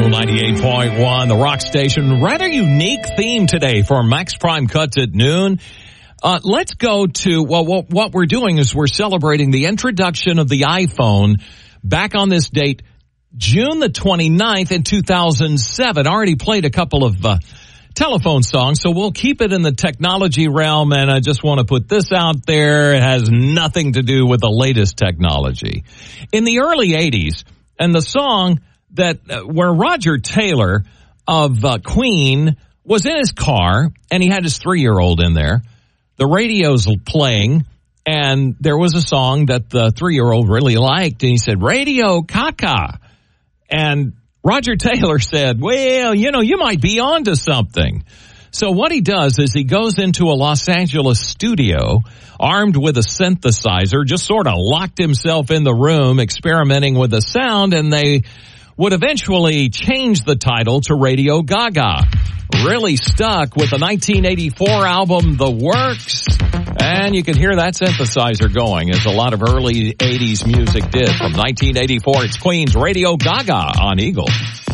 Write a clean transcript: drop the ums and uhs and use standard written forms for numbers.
Eagle 98.1, the rock station. Rather unique theme today for Max Prime Cuts at noon. Let's go to, what we're doing is we're celebrating the introduction of the iPhone back on this date, June the 29th in 2007. I already played a couple of telephone songs, so we'll keep it in the technology realm, and I just want to put this out there. It has nothing to do with the latest technology. In the early 80s, and the song that where Roger Taylor of Queen was in his car, and he had his 3-year-old in there. The radio's playing, and there was a song that the 3-year-old really liked, and he said, "Radio Caca." And Roger Taylor said, well, you might be onto something. So what he does is he goes into a Los Angeles studio armed with a synthesizer, just sort of locked himself in the room experimenting with the sound, and they would eventually change the title to Radio Gaga. Really stuck with the 1984 album, The Works. And you can hear that synthesizer going, as a lot of early 80s music did. From 1984, it's Queen's Radio Gaga on Eagle.